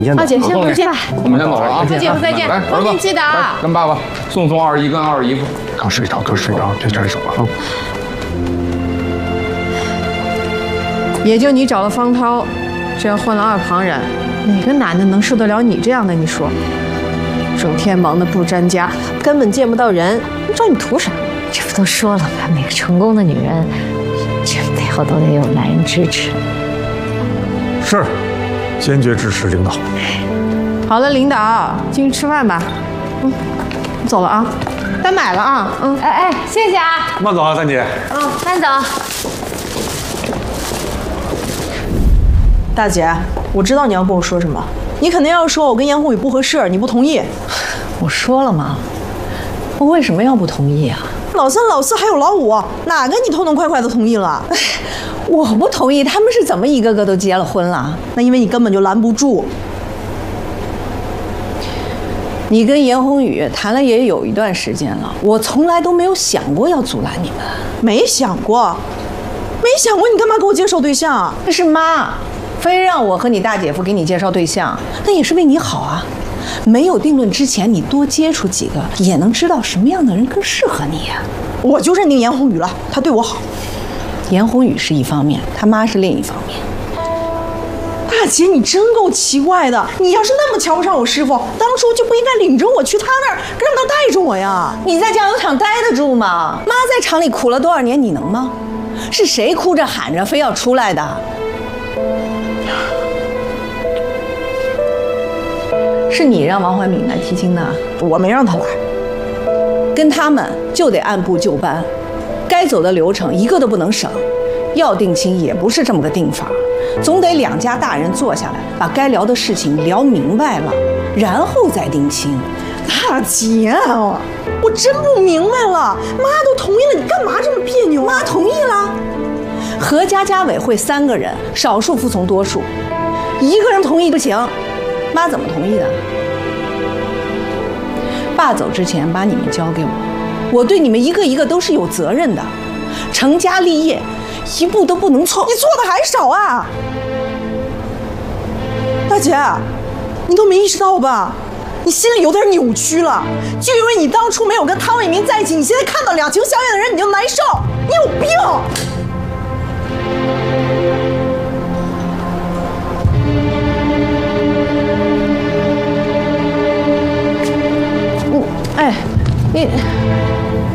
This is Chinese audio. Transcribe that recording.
二姐先回去， 我们先走了啊！ 二姐再见， 来，儿子， 记得啊！ 跟爸爸送二姨跟二姨夫。 刚睡着，别沾手了啊！ 也就你找了方涛，这样换了二旁人，哪个男的能受得了你这样的？你说，整天忙得不沾家，根本见不到人，找你图啥？ 这不都说了吗？每个成功的女人，这背后都得有男人支持。 是，坚决支持领导。 好了，领导，进去吃饭吧。走了啊，单买了啊。 哎，谢谢啊。 慢走啊，三姐。 慢走。 大姐，我知道你要跟我说什么，你肯定要说我跟严宏宇不合适，你不同意。 我说了吗？我为什么要不同意啊？ 老三、老四还有老五，哪个你痛痛快快的同意了？ 我不同意，他们是怎么一个个都结了婚了？ 那因为你根本就拦不住。 你跟严宏宇谈了也有一段时间了，我从来都没有想过要阻拦你们。 没想过，你干嘛给我介绍对象？ 那是妈，非让我和你大姐夫给你介绍对象，那也是为你好啊。没有定论之前，你多接触几个，也能知道什么样的人更适合你呀。 我就认定严宏宇了，他对我好。 严宏宇是一方面，他妈是另一方面。 大姐，你真够奇怪的！你要是那么瞧不上我师傅，当初就不应该领着我去他那儿，让他带着我呀。 你在酱油厂待得住吗？妈在厂里苦了多少年，你能吗？是谁哭着喊着非要出来的？是你让王怀敏来提亲的？ 我没让他来。 跟他们就得按部就班，该走的流程一个都不能省。要定亲也不是这么个定法，总得两家大人坐下来，把该聊的事情聊明白了，然后再定亲。 大姐，我真不明白了，妈都同意了，你干嘛这么别扭？ 妈同意了，何家委会3个人，少数服从多数，一个人同意不行。妈怎么同意的？爸走之前把你们交给我，我对你们一个一个都是有责任的，成家立业一步都不能错。 你错的还少啊！大姐，你都没意识到吧？你心里有点扭曲了，就因为你当初没有跟汤伟民在一起，你现在看到两情相悦的人你就难受，你有病！ 哎，你